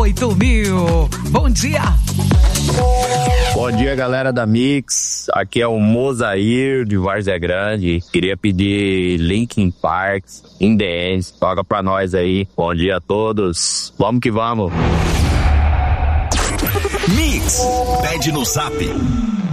8.000. Bom dia. Bom dia, galera da Mix. Aqui é o Mozair de Várzea Grande. Queria pedir Linkin Park, In The End. Toca pra nós aí. Bom dia a todos. Vamos que vamos. Mix, pede no Zap